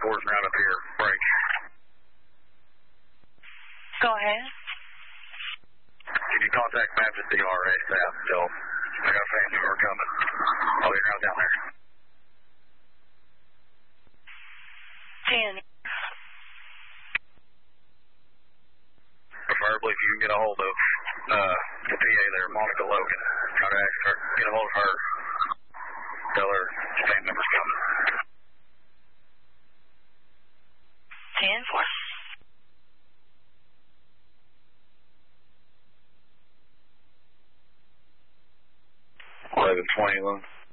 4's round up here. Break. Go ahead. Can you contact maps at DR ASAP? Tell I got a family member coming. I'll be around down there. 10. Preferably if you can get a hold of the PA there, Monica Logan. Try to ask her, get a hold of her. Tell her family member's coming. 10-4. 11:20, Lone.